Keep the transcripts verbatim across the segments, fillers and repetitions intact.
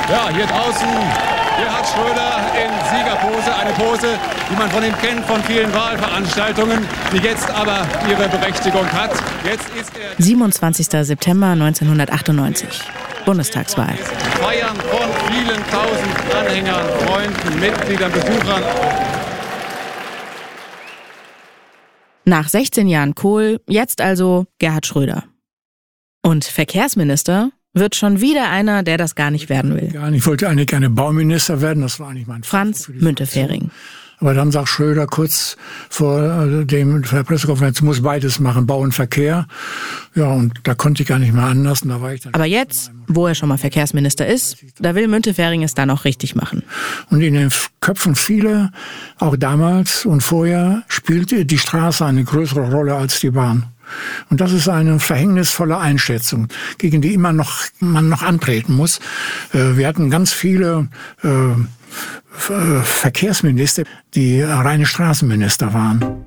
Ja, hier draußen Gerhard Schröder in Siegerpose. Eine Pose, die man von ihm kennt von vielen Wahlveranstaltungen, die jetzt aber ihre Berechtigung hat. Jetzt ist er siebenundzwanzigster September neunzehnhundertachtundneunzig. Bundestagswahl. Feiern von vielen tausend Anhängern, Freunden, Mitgliedern, Besuchern. Nach sechzehn Jahren Kohl, jetzt also Gerhard Schröder. Und Verkehrsminister wird schon wieder einer, der das gar nicht werden will. Ich wollte eigentlich gerne Bauminister werden, das war eigentlich mein Franz Müntefering. Aber dann sagt Schröder kurz vor dem vor der Pressekonferenz, muss beides machen, Bau und Verkehr. Ja, und da konnte ich gar nicht mehr anders. Und da war ich dann Aber jetzt, wo er schon mal Verkehrsminister ist, da will Müntefering es dann auch richtig machen. Und in den Köpfen vieler, auch damals und vorher, spielte die Straße eine größere Rolle als die Bahn. Und das ist eine verhängnisvolle Einschätzung, gegen die immer noch man noch antreten muss. Wir hatten ganz viele äh, Verkehrsminister, die reine Straßenminister waren.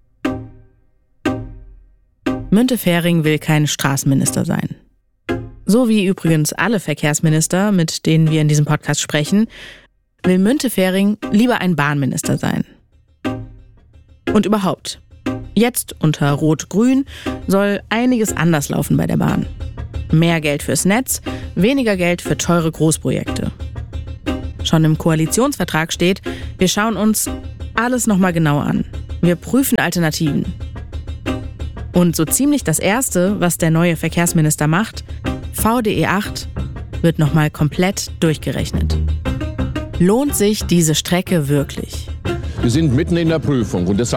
Müntefering will kein Straßenminister sein. So wie übrigens alle Verkehrsminister, mit denen wir in diesem Podcast sprechen, will Müntefering lieber ein Bahnminister sein. Und überhaupt, jetzt unter Rot-Grün soll einiges anders laufen bei der Bahn. Mehr Geld fürs Netz, weniger Geld für teure Großprojekte. Schon im Koalitionsvertrag steht, wir schauen uns alles nochmal genau an. Wir prüfen Alternativen. Und so ziemlich das Erste, was der neue Verkehrsminister macht, V D E acht, wird nochmal komplett durchgerechnet. Lohnt sich diese Strecke wirklich? Wir sind mitten in der Prüfung und deshalb